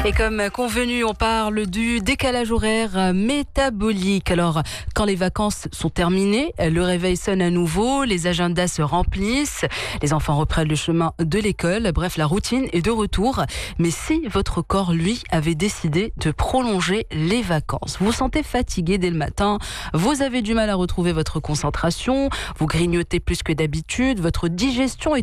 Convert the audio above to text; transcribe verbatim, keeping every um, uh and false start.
Et comme convenu, on parle du décalage horaire métabolique. Alors, quand les vacances sont terminées, le réveil sonne à nouveau, les agendas se remplissent, les enfants reprennent le chemin de l'école, bref, la routine est de retour. Mais si votre corps, lui, avait décidé de prolonger les vacances, vous vous sentez fatigué dès le matin, vous avez du mal à retrouver votre concentration, vous grignotez plus que d'habitude, votre digestion est